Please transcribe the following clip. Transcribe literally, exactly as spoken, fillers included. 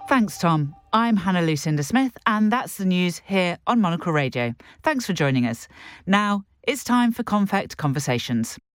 Thanks, Tom. I'm Hannah Lucinda Smith, and that's the news here on Monocle Radio. Thanks for joining us. Now, it's time for Confect Conversations.